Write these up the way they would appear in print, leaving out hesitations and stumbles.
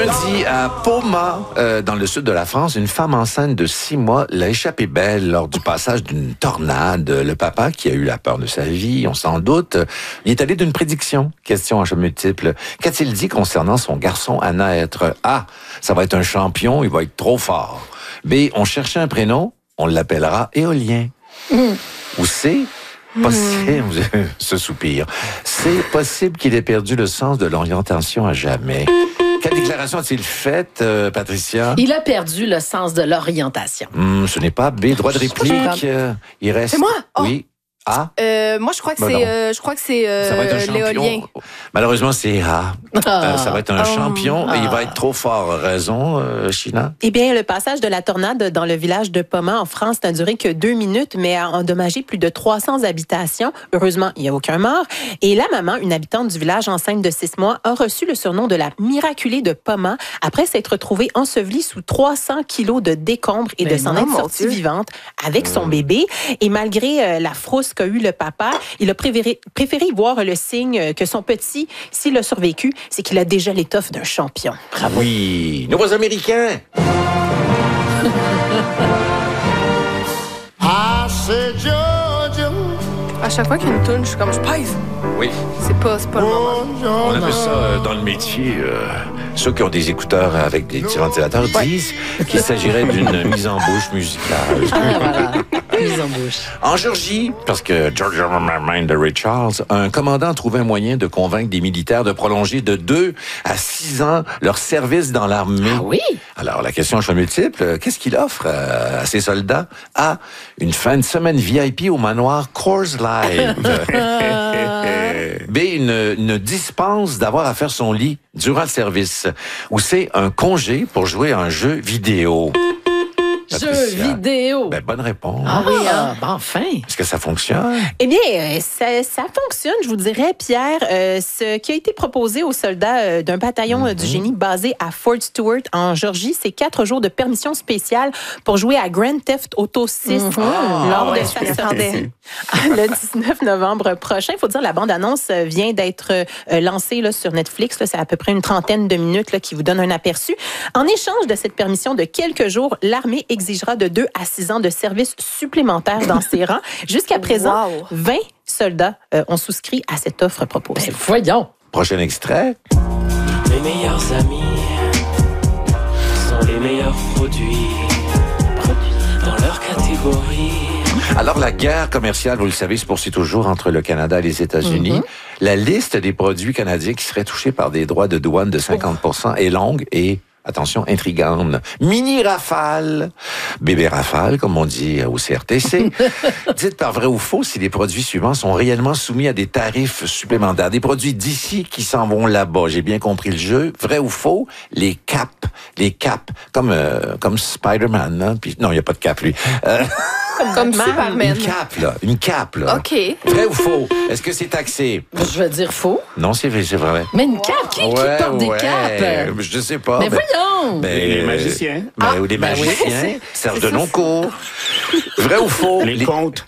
Lundi, à Poma, dans le sud de la France, une femme enceinte de 6 mois l'a échappé belle lors du passage d'une tornade. Le papa, qui a eu la peur de sa vie, on s'en doute, il est allé d'une prédiction. Question à choix multiple. Qu'a-t-il dit concernant son garçon à naître? A, ça va être un champion, il va être trop fort. B, on cherchait un prénom, on l'appellera Éolien. Ou C, possible, ce soupir, c'est possible qu'il ait perdu le sens de l'orientation à jamais. Quelle déclaration a-t-il faite, Patricia? Il a perdu le sens de l'orientation. Ce n'est pas B. Droit de réplique. Il reste. C'est moi? Oh. Oui. A. Moi, je crois que c'est Ça va être un champion. l'éolien. Malheureusement, c'est A. Ça va être un champion et il va être trop fort. Raison, China? Eh bien, le passage de la tornade dans le village de Poma, en France, n'a duré que 2 minutes, mais a endommagé plus de 300 habitations. Heureusement, il n'y a aucun mort. Et la maman, une habitante du village enceinte de 6 mois, a reçu le surnom de la miraculée de Poma après s'être retrouvée ensevelie sous 300 kilos de décombres et de s'en être sortie vivante avec son bébé. Et malgré la frousse qu'a eu le papa, il a préféré y voir le signe que son petit, s'il a survécu, c'est qu'il a déjà l'étoffe d'un champion. Bravo. Oui. Nouveaux Américains. À chaque fois qu'il y a une toune, je suis comme, je pèse. Oui. C'est pas le moment. On appelle ça dans le métier. Ceux qui ont des écouteurs avec des petits ventilateurs disent qu'il s'agirait d'une mise en bouche musicale. Ah, voilà. Mise en bouche. En Géorgie, parce que George Mind de Ray Charles, un commandant a trouvé un moyen de convaincre des militaires de prolonger de 2 à 6 ans leur service dans l'armée. Ah oui? Alors, la question à choix multiple, qu'est-ce qu'il offre à ses soldats? A, une fin de semaine VIP au manoir Coors Live. B, une dispense d'avoir à faire son lit durant le service. Ou C, un congé pour jouer à un jeu vidéo. Jeux vidéo. Ben, bonne réponse. Ah oui, enfin. Est-ce que ça fonctionne? Eh bien, ça fonctionne, je vous dirais, Pierre. Ce qui a été proposé aux soldats d'un bataillon du génie basé à Fort Stewart, en Géorgie, c'est 4 jours de permission spéciale pour jouer à Grand Theft Auto 6 lors de sa sortie. Le 19 novembre prochain. Il faut dire, la bande-annonce vient d'être lancée là, sur Netflix. Là, c'est à peu près une trentaine de minutes là, qui vous donne un aperçu. En échange de cette permission de quelques jours, l'armée exigera de 2 à 6 ans de service supplémentaire dans ses rangs. Jusqu'à présent, 20 soldats ont souscrit à cette offre proposée. Ben, voyons. Prochain extrait. Les meilleurs amis sont les meilleurs produits dans leur catégorie. Alors, la guerre commerciale, vous le savez, se poursuit toujours entre le Canada et les États-Unis. La liste des produits canadiens qui seraient touchés par des droits de douane de 50% est longue et, attention, intrigante. Mini Rafale, bébé Rafale, comme on dit au CRTC. Dites par vrai ou faux si les produits suivants sont réellement soumis à des tarifs supplémentaires. Des produits d'ici qui s'en vont là-bas. J'ai bien compris le jeu. Vrai ou faux? Les caps, comme Spider-Man. Hein? Puis, non, il n'y a pas de cap, lui. Comme Superman. Une cape, là. OK. Vrai ou faux? Est-ce que c'est taxé? Je veux dire faux. Non, c'est vrai. Mais une cape, qui porte des capes? Je sais pas. Mais voyons! Les magiciens. Ou les magiciens. Serge de Noncourt. Vrai ou faux? Les contes.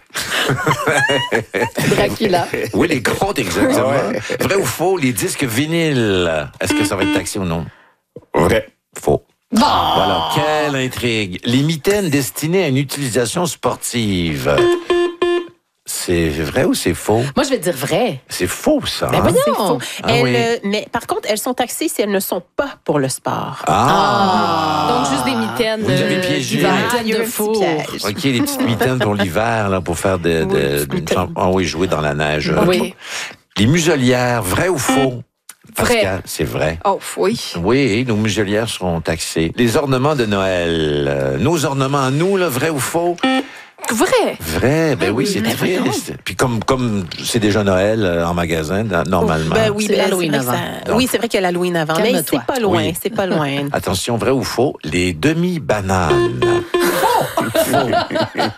Dracula. Oui, les contes, exactement. Vrai ou faux? Les disques vinyles. Est-ce que ça va être taxé ou non? Vrai. Faux. Voilà, quelle intrigue. Les mitaines destinées à une utilisation sportive. C'est vrai ou c'est faux? Moi, je vais dire vrai. C'est faux, ça. Mais voyons. C'est faux. Oui. Mais par contre, elles sont taxées si elles ne sont pas pour le sport. Donc, juste des mitaines. Vous avez piégé. d'hiver. Mitaines Il y a de un petit faux. piège. OK, les petites mitaines pour l'hiver, là, pour faire jouer dans la neige. Oui. Les muselières, vrai ou faux? Pascal, c'est vrai. Oh, oui. Oui, nos muselières seront taxées. Les ornements de Noël. Nos ornements, nous, là, vrai ou faux? Vrai. Vrai, ben oui, c'est triste. Puis comme c'est déjà Noël en magasin, normalement. Ben oui, C'est ben, l'Halloween c'est vrai avant. que oui, c'est vrai qu'il y a l'Halloween avant. Mais Calme-toi. c'est pas loin, Oui. c'est pas loin. Attention, vrai ou faux? Les demi-bananes. Faux.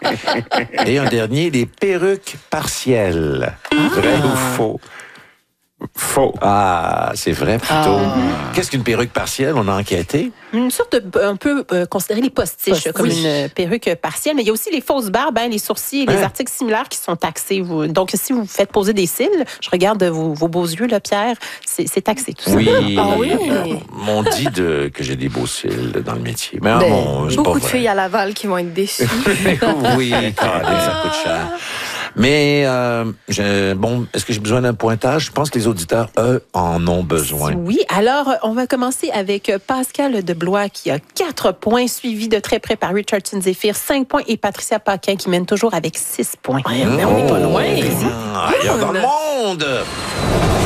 Et un dernier, les perruques partielles. Vrai ou faux? Faux. Ah, c'est vrai plutôt. Qu'est-ce qu'une perruque partielle? On a enquêté. Une sorte de, on peut considérer les postiches Postiches. comme une perruque partielle, mais il y a aussi les fausses barbes, les sourcils et les Hein? articles similaires qui sont taxés. Donc, si vous faites poser des cils, je regarde vos beaux yeux, là, Pierre, c'est taxé tout ça. Oui. Ah oui? On dit que j'ai des beaux cils dans le métier. Mais Ben, bon, c'est pas Beaucoup de vrai. filles à Laval qui vont être déçues. Oui, Colin, ça coûte cher. Mais, est-ce que j'ai besoin d'un pointage? Je pense que les auditeurs, eux, en ont besoin. Oui, alors on va commencer avec Pascal de Blois qui a 4 points, suivi de très près par Richardson Zephyr, 5 points, et Patricia Paquin qui mène toujours avec 6 points. Mais on n'est pas loin. Ah, il y a dans le monde!